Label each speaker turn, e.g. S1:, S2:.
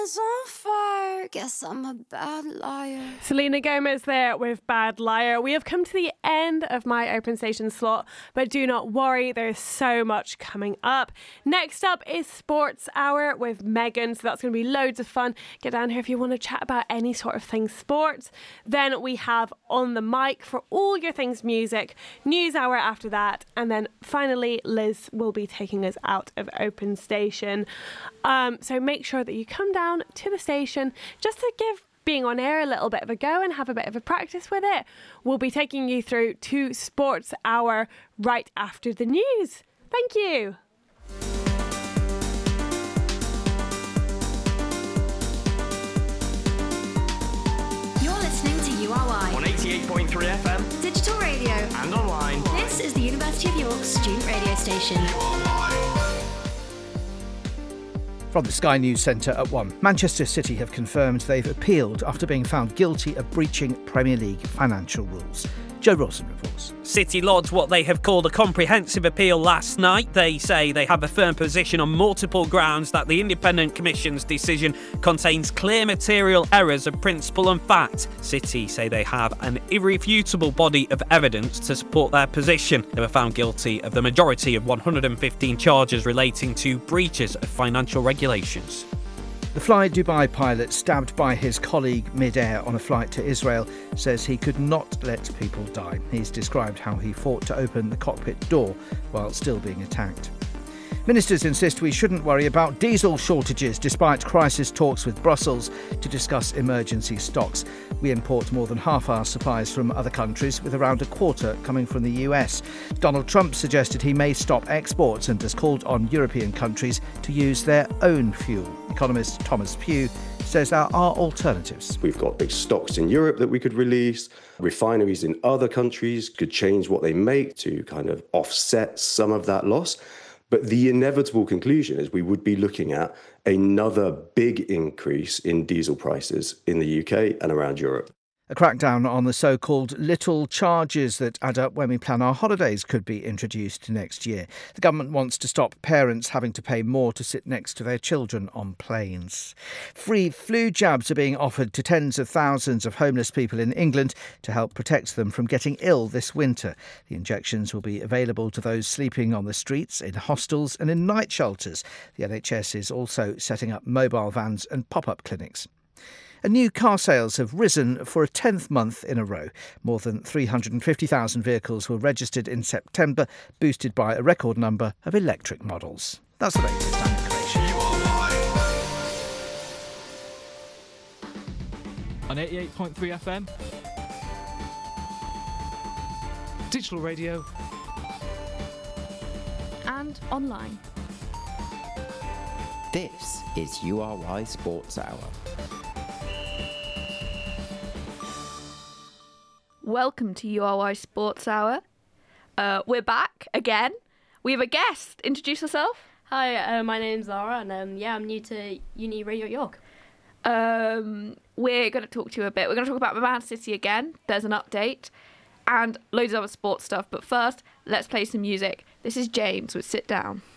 S1: It's on fire. Guess I'm a bad liar.
S2: Selena Gomez there with Bad Liar. We have come to the end of my Open Station slot, but do not worry, there's so much coming up. Next up is Sports Hour with Megan, so that's going to be loads of fun. Get down here if you want to chat about any sort of thing sports. Then we have On the Mic for all your things music, News Hour after that, and then finally Liz will be taking us out of Open Station. So make sure that you come down to the station just to give being on air a little bit of a go and have a bit of a practice with it. We'll be taking you through to Sports Hour right after the news. Thank you.
S3: You're listening to URY
S4: on 88.3 FM,
S3: digital radio,
S4: and online.
S3: This is the University of York's student radio station.
S5: From the Sky News Centre at 1. Manchester City have confirmed they've appealed after being found guilty of breaching Premier League financial rules. Joe Rawson reports.
S6: City lodged what they have called a comprehensive appeal last night. They say they have a firm position on multiple grounds that the Independent Commission's decision contains clear material errors of principle and fact. City say they have an irrefutable body of evidence to support their position. They were found guilty of the majority of 115 charges relating to breaches of financial regulations.
S5: The Fly Dubai pilot stabbed by his colleague mid-air on a flight to Israel says he could not let people die. He's described how he fought to open the cockpit door while still being attacked. Ministers insist we shouldn't worry about diesel shortages despite crisis talks with Brussels to discuss emergency stocks. We import more than half our supplies from other countries, with around a quarter coming from the US. Donald Trump suggested he may stop exports and has called on European countries to use their own fuel. Economist Thomas Pugh says there are alternatives.
S7: We've got big stocks in Europe that we could release. Refineries in other countries could change what they make to kind of offset some of that loss. But the inevitable conclusion is we would be looking at another big increase in diesel prices in the UK and around Europe.
S5: A crackdown on the so-called little charges that add up when we plan our holidays could be introduced next year. The government wants to stop parents having to pay more to sit next to their children on planes. Free flu jabs are being offered to tens of thousands of homeless people in England to help protect them from getting ill this winter. The injections will be available to those sleeping on the streets, in hostels and in night shelters. The NHS is also setting up mobile vans and pop-up clinics. And new car sales have risen for a 10th month in a row. More than 350,000 vehicles were registered in September, boosted by a record number of electric models. That's the latest information.
S8: On 88.3 FM, digital radio,
S9: and online.
S10: This is URY Sports Hour.
S9: Welcome to URY Sports Hour. We're back again. We have a guest. Introduce yourself.
S11: Hi, my name's Lara, and I'm new to Uni Radio at York.
S9: We're going to talk to you a bit. We're going to talk about Man City again. There's an update and loads of other sports stuff. But first, let's play some music. This is James with Sit Down.